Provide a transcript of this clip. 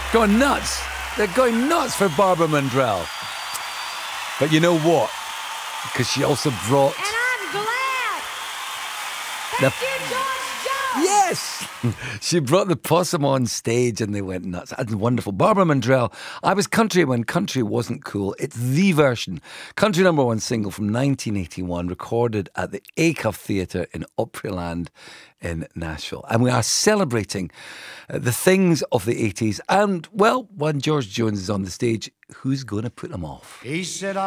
going nuts. They're going nuts for Barbara Mandrell. But you know what? Because she also brought... And I'm glad. The- Thank you, George Jones. Yes! She brought the possum on stage and they went nuts. That's wonderful. Barbara Mandrell, I was country when country wasn't cool. It's the version. Country #1 single from 1981, recorded at the Acuff Theatre in Opryland in Nashville. And we are celebrating the things of the 80s. And, well, when George Jones is on the stage, who's going to put them off? He said,